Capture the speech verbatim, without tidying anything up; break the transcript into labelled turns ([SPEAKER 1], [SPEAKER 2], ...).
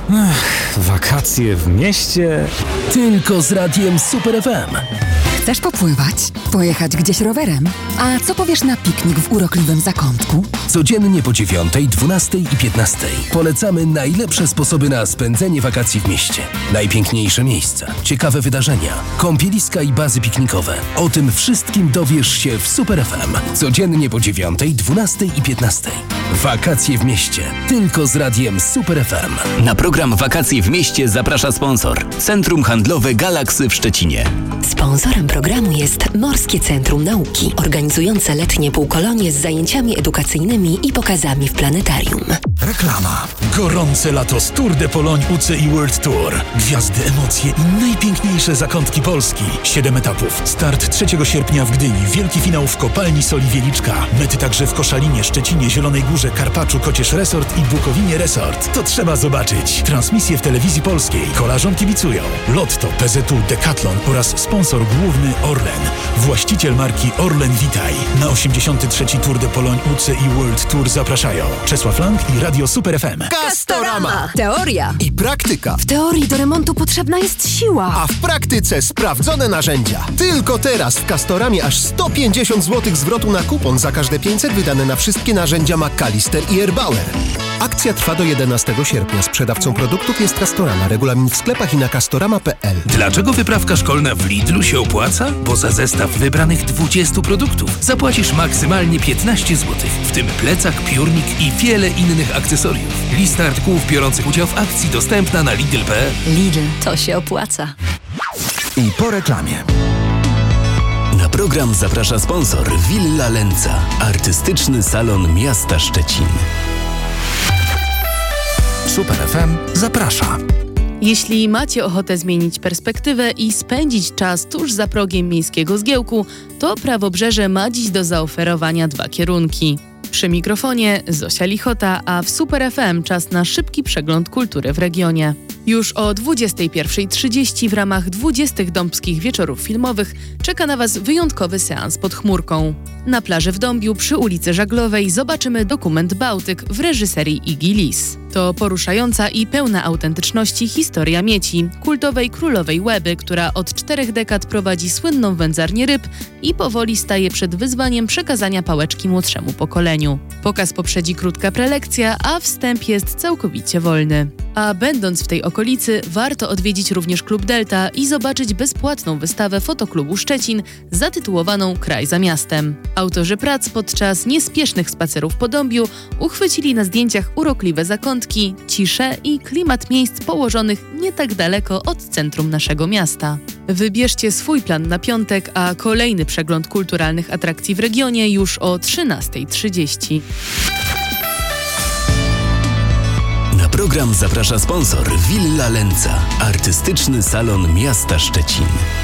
[SPEAKER 1] Ech, wakacje w mieście.
[SPEAKER 2] Tylko z radiem Super F M.
[SPEAKER 3] Chcesz popływać? Pojechać gdzieś rowerem? A co powiesz na piknik w urokliwym zakątku?
[SPEAKER 2] Codziennie po dziewiątej, dwunastej i piętnastej polecamy najlepsze sposoby na spędzenie wakacji w mieście. Najpiękniejsze miejsca, ciekawe wydarzenia, kąpieliska i bazy piknikowe. O tym wszystkim dowiesz się w Super F M. Codziennie po dziewiątej, dwunastej i piętnastej. Wakacje w mieście. Tylko z radiem Super F M.
[SPEAKER 4] Na program Wakacje w mieście zaprasza sponsor. Centrum Handlowe Galaksy w Szczecinie.
[SPEAKER 5] Sponsorem programu jest Morskie Centrum Nauki, organizujące letnie półkolonie z zajęciami edukacyjnymi i pokazami w planetarium.
[SPEAKER 6] Reklama. Gorące lato z Tour de Pologne U C I World Tour. Gwiazdy, emocje i najpiękniejsze zakątki Polski. Siedem etapów. Start trzeciego sierpnia w Gdyni. Wielki finał w Kopalni Soli Wieliczka. Mety także w Koszalinie, Szczecinie, Zielonej Górze, Karpaczu, Kocież Resort i Bukowinie Resort. To trzeba zobaczyć. Transmisje w telewizji polskiej. Kolarzom kibicują Lotto, P Z U, Decathlon oraz sponsor główny Orlen. Właściciel marki Orlen Witaj. Na osiemdziesiąty trzeci Tour de Pologne U C I World Tour zapraszają Czesław Lang i Radio Super F M.
[SPEAKER 7] Castorama.
[SPEAKER 3] Teoria
[SPEAKER 7] I praktyka.
[SPEAKER 3] W teorii do remontu potrzebna jest siła.
[SPEAKER 7] A w praktyce sprawdzone narzędzia. Tylko teraz w Castoramie aż sto pięćdziesiąt złotych zwrotu na kupon za każde pięćset wydane na wszystkie narzędzia McAllister i Erbauer. Akcja trwa do jedenastego sierpnia. Sprzedawcą produktów jest Castorama. Regulamin w sklepach i na castorama kropka p l.
[SPEAKER 2] Dlaczego wyprawka szkolna w Lidlu się opłaca? Bo za zestaw wybranych dwudziestu produktów zapłacisz maksymalnie piętnaście złotych, w tym plecak, piórnik i wiele innych akcesoriów. Lista artykułów biorących udział w akcji dostępna na lidl kropka p l.
[SPEAKER 3] Lidl, to się opłaca.
[SPEAKER 6] I po reklamie.
[SPEAKER 4] Na program zaprasza sponsor Villa Lenza, artystyczny salon miasta Szczecin.
[SPEAKER 6] Super F M zaprasza.
[SPEAKER 8] Jeśli macie ochotę zmienić perspektywę i spędzić czas tuż za progiem miejskiego zgiełku, to Prawobrzeże ma dziś do zaoferowania dwa kierunki. Przy mikrofonie Zosia Lichota, a w Super F M czas na szybki przegląd kultury w regionie. Już o dwudziestej pierwszej trzydzieści w ramach dwudziestych Dąbskich Wieczorów Filmowych czeka na Was wyjątkowy seans pod chmurką. Na plaży w Dąbiu przy ulicy Żaglowej zobaczymy dokument Bałtyk w reżyserii Iggy Lis. To poruszająca i pełna autentyczności historia Mieci, kultowej królowej Łeby, która od czterech dekad prowadzi słynną wędzarnię ryb i powoli staje przed wyzwaniem przekazania pałeczki młodszemu pokoleniu. Pokaz poprzedzi krótka prelekcja, a wstęp jest całkowicie wolny. A będąc w tej okolicy, warto odwiedzić również Klub Delta i zobaczyć bezpłatną wystawę Fotoklubu Szczecin zatytułowaną Kraj za miastem. Autorzy prac podczas niespiesznych spacerów po Dąbiu uchwycili na zdjęciach urokliwe zakątki, ciszę i klimat miejsc położonych nie tak daleko od centrum naszego miasta. Wybierzcie swój plan na piątek, a kolejny przegląd kulturalnych atrakcji w regionie już o trzynastej trzydzieści.
[SPEAKER 4] Na program zaprasza sponsor Villa Lenza, artystyczny salon miasta Szczecin.